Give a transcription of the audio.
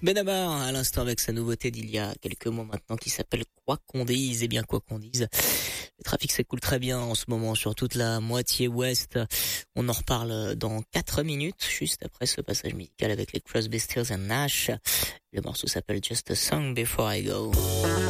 Benabar, à l'instant avec sa nouveauté d'il y a quelques mois maintenant qui s'appelle Quoi qu'on dise. Eh bien, quoi qu'on dise, le trafic s'écoule très bien en ce moment sur toute la moitié ouest. On en reparle dans 4 minutes, juste après ce passage musical avec les Crosby, Stills and Nash. Le morceau s'appelle Just a Song Before I Go.